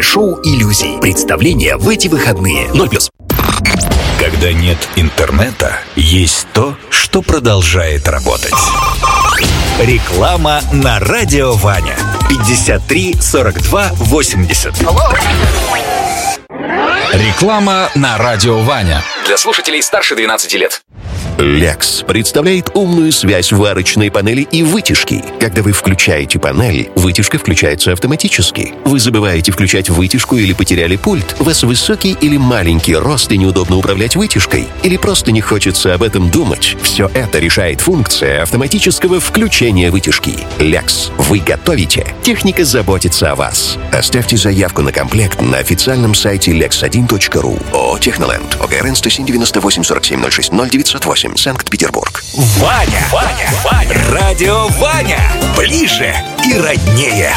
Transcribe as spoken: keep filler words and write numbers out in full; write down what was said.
шоу «Иллюзий». Представление в эти выходные. ноль плюс. Когда нет интернета, есть то, что продолжает работать. Реклама на Радио Ваня. пятьдесят три сорок два восемьдесят. Реклама на Радио Ваня. Для слушателей старше двенадцати лет. Lex представляет умную связь варочной панели и вытяжки. Когда вы включаете панель, вытяжка включается автоматически. Вы забываете включать вытяжку или потеряли пульт. У вас высокий или маленький рост и неудобно управлять вытяжкой. Или просто не хочется об этом думать. Все это решает функция автоматического включения вытяжки. Lex. Вы готовите. Техника заботится о вас. Оставьте заявку на комплект на официальном сайте лекс один точка ру. ООО «Техноленд». ОГРН сто семь девяносто восемь сорок семь ноль шесть ноль девятьсот восемь. Санкт-Петербург. Ваня, Ваня, Ваня, Радио Ваня. Ближе и роднее.